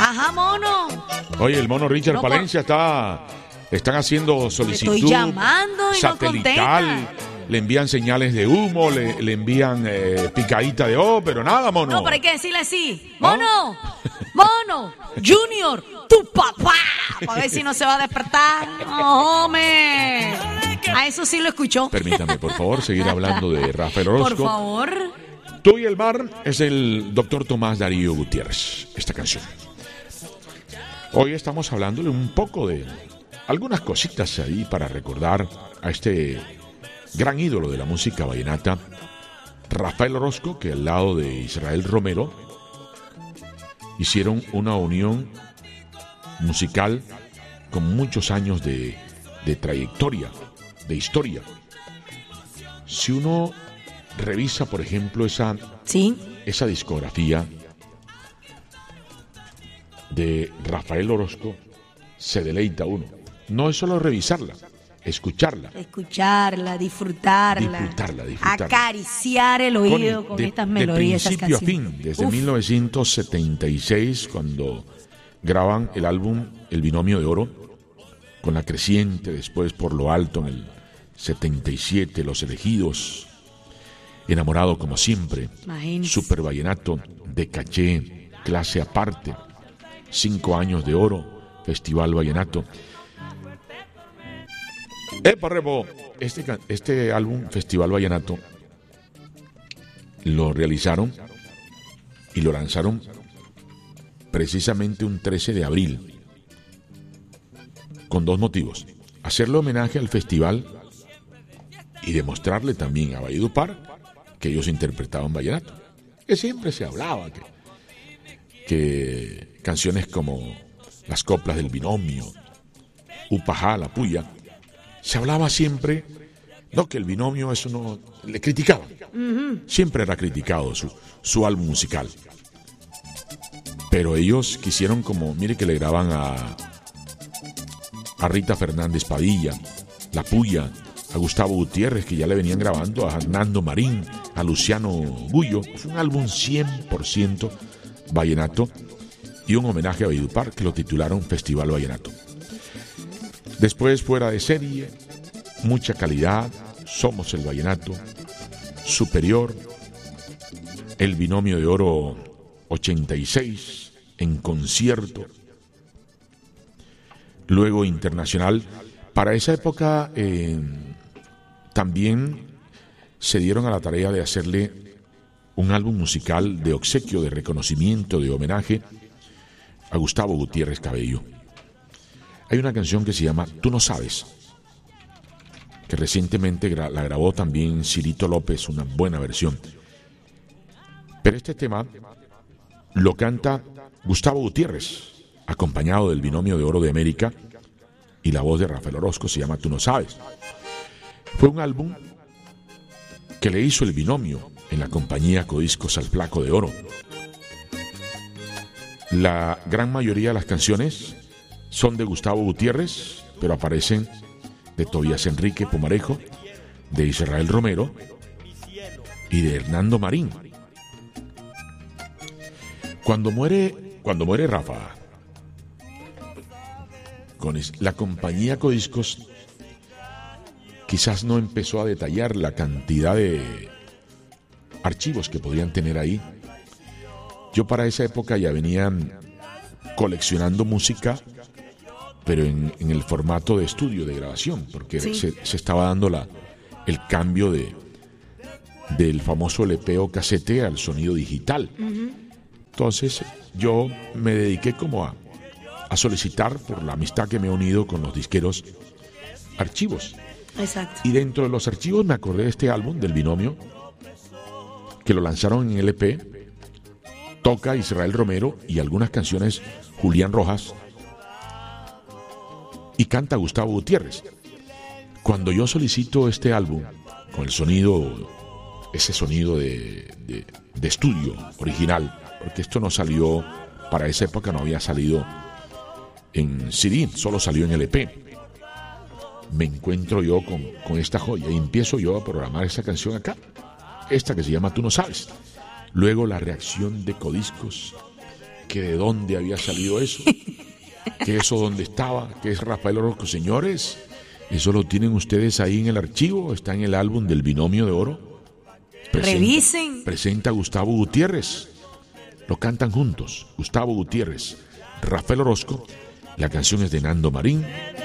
Ajá, mono. Oye, el mono Richard No, Palencia están haciendo solicitud estoy llamando y no satelital. contesta. Le envían señales de humo, le envían picadita de pero nada, mono. No, pero hay que decirle así. Mono, mono, Junior, tu papá. A ver si no se va a despertar. No, hombre. A eso sí lo escuchó. Permítame, por favor, seguir hablando de Rafael Orozco. Por favor. Tú y el mar es el doctor Tomás Darío Gutiérrez, esta canción. Hoy estamos hablándole un poco de algunas cositas ahí para recordar a este gran ídolo de la música vallenata, Rafael Orozco, que al lado de Israel Romero hicieron una unión musical con muchos años de trayectoria, de historia. Si uno revisa, por ejemplo, esa discografía de Rafael Orozco, se deleita uno. No es solo revisarla, escucharla. Escucharla, disfrutarla. Acariciar el oído con estas melodías. De principio a fin, desde 1976, cuando graban el álbum El Binomio de Oro, con La Creciente, después Por lo Alto en el 77, Los Elegidos, Enamorado como siempre, Imagínese. Super Vallenato, De Caché, Clase Aparte, 5 años de oro, Festival Vallenato. Rebo, este álbum, Festival Vallenato, lo realizaron y lo lanzaron precisamente un 13 de abril, con 2 motivos: hacerle homenaje al festival y demostrarle también a Valledupar que ellos interpretaban vallenato. Que siempre se hablaba que canciones como Las Coplas del Binomio, Upajá, La Puya, se hablaba siempre, no, que el binomio, eso no, le criticaban. Siempre era criticado su álbum musical. Pero ellos quisieron, como, mire que le graban a Rita Fernández Padilla, La Puya, a Gustavo Gutiérrez, que ya le venían grabando, a Hernando Marín, a Luciano Gullo. Fue un álbum 100% vallenato y un homenaje a Valledupar que lo titularon Festival Vallenato. Después, Fuera de Serie, Mucha Calidad, Somos el Vallenato, Superior, El Binomio de Oro 86, En Concierto, luego Internacional. Para esa época también se dieron a la tarea de hacerle un álbum musical de obsequio, de reconocimiento, de homenaje a Gustavo Gutiérrez Cabello. Hay una canción que se llama Tú no sabes, que recientemente la grabó también Cirito López, una buena versión. Pero este tema lo canta Gustavo Gutiérrez, acompañado del Binomio de Oro de América, y la voz de Rafael Orozco. Se llama Tú no sabes. Fue un álbum que le hizo el Binomio en la compañía Codiscos al Flaco de Oro. La gran mayoría de las canciones son de Gustavo Gutiérrez, pero aparecen de Tobías Enrique Pomarejo, de Israel Romero y de Hernando Marín. Cuando muere Rafa, con la compañía Codiscos quizás no empezó a detallar la cantidad de archivos que podían tener ahí. Yo para esa época ya venían coleccionando música, pero en el formato de estudio, de grabación, porque se estaba dando el cambio del famoso LP o casete al sonido digital. Entonces yo me dediqué como a solicitar, por la amistad que me he unido con los disqueros, archivos. Exacto. Y dentro de los archivos me acordé de este álbum del Binomio, que lo lanzaron en LP. Toca Israel Romero y algunas canciones Julián Rojas, y canta Gustavo Gutiérrez. Cuando yo solicito este álbum con el sonido, ese sonido de estudio original, porque esto no salió, para esa época no había salido en CD, solo salió en LP. Me encuentro yo con esta joya y empiezo yo a programar esta canción acá, esta que se llama Tú no sabes. Luego la reacción de Codiscos que de dónde había salido eso, que eso dónde estaba, que es Rafael Orozco. Señores, eso lo tienen ustedes ahí en el archivo, está en el álbum del Binomio de Oro. Revisen. Presenta Gustavo Gutiérrez. Lo cantan juntos, Gustavo Gutiérrez, Rafael Orozco. La canción es de Nando Marín.